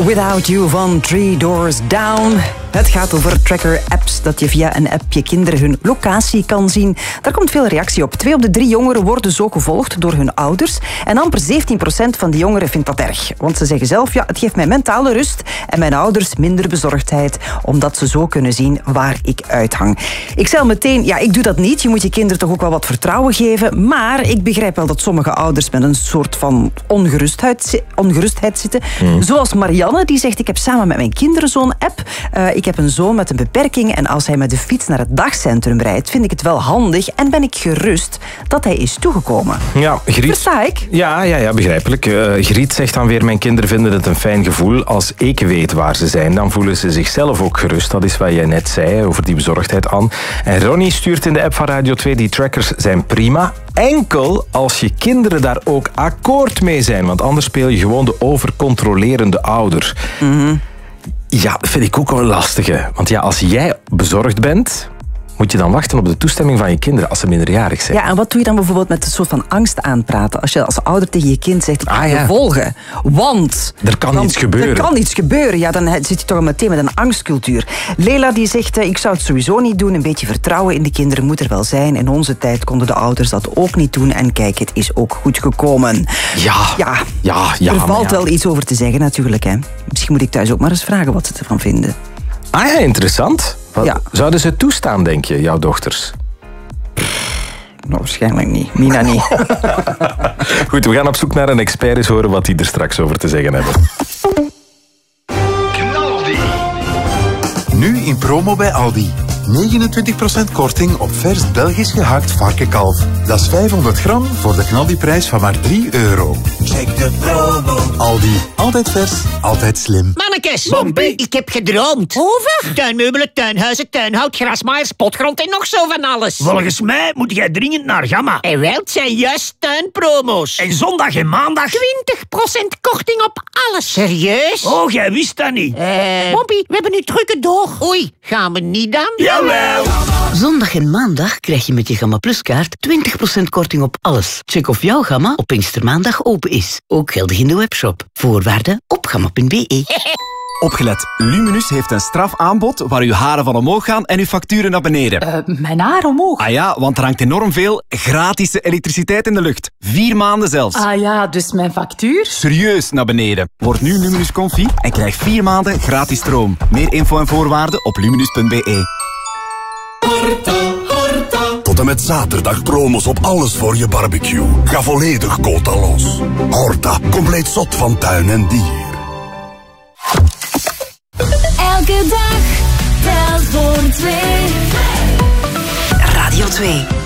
Without You van Three Doors Down. Het gaat over tracker-apps, dat je via een app je kinderen hun locatie kan zien. Daar komt veel reactie op. 2 op de 3 jongeren worden zo gevolgd door hun ouders. En amper 17% van die jongeren vindt dat erg. Want ze zeggen zelf, ja, het geeft mij mentale rust en mijn ouders minder bezorgdheid, omdat ze zo kunnen zien waar ik uithang. Ik zei al meteen, ja, ik doe dat niet. Je moet je kinderen toch ook wel wat vertrouwen geven. Maar ik begrijp wel dat sommige ouders met een soort van ongerustheid zitten. Zoals Marianne, die zegt, ik heb samen met mijn kinderen zo'n app. Ik heb een zoon met een beperking en als hij met de fiets naar het dagcentrum rijdt, vind ik het wel handig en ben ik gerust dat hij is toegekomen. Ja, Griet... Versta ik? Ja, begrijpelijk. Griet zegt dan weer, mijn kinderen vinden het een fijn gevoel. Als ik weet waar ze zijn, dan voelen ze zichzelf ook gerust. Dat is wat jij net zei, over die bezorgdheid, Anne. En Ronnie stuurt in de app van Radio 2, die trackers zijn prima. Enkel als je kinderen daar ook akkoord mee zijn, want anders speel je gewoon de overcontrolerende ouder. Ja, dat vind ik ook wel lastig. Want ja, als jij bezorgd bent, moet je dan wachten op de toestemming van je kinderen als ze minderjarig zijn. Ja, en wat doe je dan bijvoorbeeld met een soort van angst aanpraten? Als je als ouder tegen je kind zegt, ik ga je volgen, want... Er kan iets gebeuren. Er kan iets gebeuren, ja, dan zit je toch al meteen met een angstcultuur. Lela die zegt, ik zou het sowieso niet doen. Een beetje vertrouwen in de kinderen moet er wel zijn. In onze tijd konden de ouders dat ook niet doen. En kijk, het is ook goed gekomen. Ja. Er valt wel iets over te zeggen natuurlijk. Hè. Misschien moet ik thuis ook maar eens vragen wat ze ervan vinden. Ah ja, interessant. Zouden ze toestaan, denk je, jouw dochters? Nou, waarschijnlijk niet. Mina niet. Goed, we gaan op zoek naar een expert, eens horen wat die er straks over te zeggen hebben. Knaldi. Nu in promo bij Aldi. 29% korting op vers Belgisch gehakt varkenkalf. Dat is 500 gram voor de knaldiprijs van maar €3. Check de promo. Aldi. Altijd vers, altijd slim. Mannekes, Bombie, ik heb gedroomd. Over? Tuinmeubelen, tuinhuizen, tuinhout, grasmaaiers, potgrond en nog zo van alles. Volgens mij moet jij dringend naar Gamma. En wel, het zijn juist tuinpromo's. En zondag en maandag 20% korting op alles. Serieus? Oh, jij wist dat niet. Bombie, we hebben nu drukke door. Oei, gaan we niet dan? Jawel. Zondag en maandag krijg je met je Gamma Plus kaart 20% korting op alles. Check of jouw Gamma op Pinkstermaandag open is. Ook geldig in de webshop. Voorwaarden op gamma.be. Opgelet, Luminus heeft een strafaanbod waar uw haren van omhoog gaan en uw facturen naar beneden. Mijn haar omhoog? Ah ja, want er hangt enorm veel gratis elektriciteit in de lucht. 4 maanden zelfs. Ah ja, dus mijn factuur? Serieus naar beneden. Word nu Luminus Confi en krijg 4 maanden gratis stroom. Meer info en voorwaarden op luminus.be. Tot en met zaterdag promos op alles voor je barbecue. Ga volledig quota los. Horta, compleet zot van tuin en dier. Elke dag telt voor 2. Radio 2.